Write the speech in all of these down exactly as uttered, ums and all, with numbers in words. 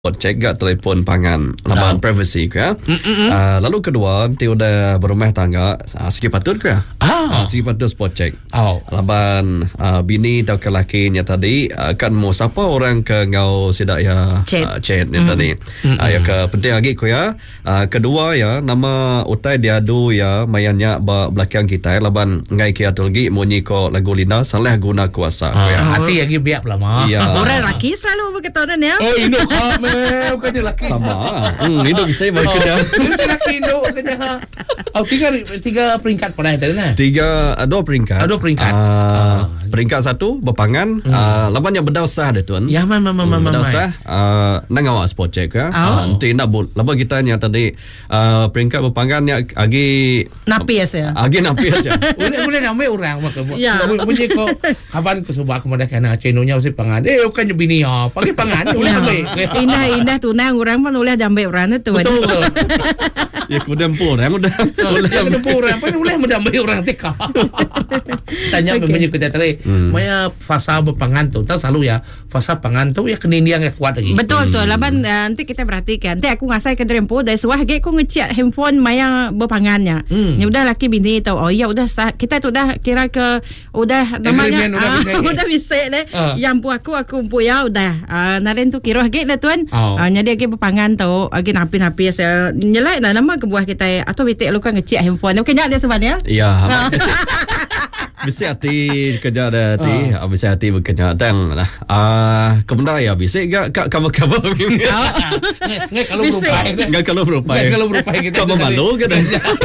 cek kat telefon pangan laban Oh. privacy ke ya. Uh, lalu kedua nanti udah berumah tangga uh, segi patut ke ya. Uh, Ah. segi patut spot check. Oh. Laban uh, bini atau ke lakinya tadi uh, kan mau siapa orang ke ngau sidak ya Chat. uh, chat ni tadi. Uh, ya ke penting lagi ko ya. Uh, kedua ya nama utai diadu ya mayannya ba belakang kita ya. Laban ngai kia tulgi munyi ko lagu lina salah guna kuasa ko ya. Ah, hati lagi biak lama. Ya. Orang lelaki selalu berketahuan ya. Oh, Indo kami bukannya laki. Sama. Hmm, itu bisa bagi Oh, dia. itu laki Indo bukannya. Oh, tiga tiga peringkat pernah tadi nah. Tiga, uh, dua peringkat. Ah, dua peringkat. Uh, Ah. Peringkat satu, berpangan. Hmm. Uh, laban yang berdaussah dia tuan. Ya, mam mam mam mam. Berdaussah. Uh, nang awak spot check ya. Oh. Uh, nanti nak bul. Laban kita ni tadi uh, peringkat berpangan ni agi Napis ya. agi napis ya. Boleh boleh nama orang maka. Ya. Bunyi kok kapan ku subah kepada kana cenonya si pangan. Eh bukannya bini ya. Pakai pangan boleh ambil. Indah-indah tunang orang pun boleh dambai orang tu. Betul. Ya kemudian pun yang udah. Yang kena pura apa boleh mendamai orang teka. Tanya Okey. memang kita tadi. Hmm. Maya fasa berpangan tu, tak selalu ya. Fasa pangan tu ya kenindian yang kuat lagi. Betul tu. Laban uh, nanti kita perhatikan. Nanti aku ngasai ke drempo dari sewah ge aku ngecek handphone maya berpangannya. Hmm. Ya udah laki bini tahu. Oh ya udah sah, kita tu dah kira ke udah namanya Agreement udah ah, bisa, ya? udah bisa deh. Ah. Yang pu aku aku pu ya udah. Uh, naren tu kira ge lah tuan. Oh. Uh, jadi ge berpangan tu agi napi-napi saya nyelai dah nama ke buah kita atau bitik lu kan ngecek handphone. Okey nak dia sebenarnya. Ya. Bisa hati kerja ada hati, uh. bisa hati bekerja dan lah. Ah, kemudian ya bisa gak kak cover-cover. Nggak kalau Bisa. berupaya. Enggak kalau berupaya. Nggak kalau berupaya kita. Kamu malu ke dah?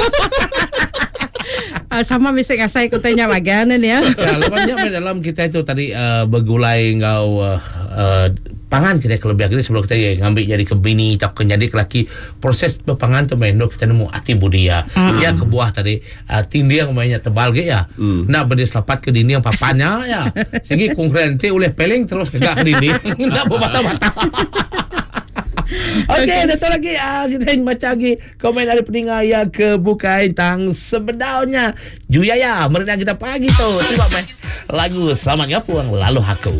Uh, sama bisa ngasai ku tanya maganan ya. Ya, lepas dalam kita itu tadi uh, bergulai ngau uh, uh, pangan kita kelebihan kita sebelum kita ya, ngambil jadi ke bini tak ke jadi ke laki proses berpangan tu mendo kita nemu hati budia mm. ya ke buah tadi uh, tindi yang mainnya tebal ge ya Mm. nak berdis lapat ke dinding yang papannya ya segi konkrente oleh peling terus ke gak ke dinding nak berbata-bata. Okey, okay, datang lagi uh, kita baca lagi komen dari pendengar yang kebukai tang sebenarnya Juyaya merenang kita pagi tu. Terima kasih lagu Selamat Ngapuang Lalu Aku.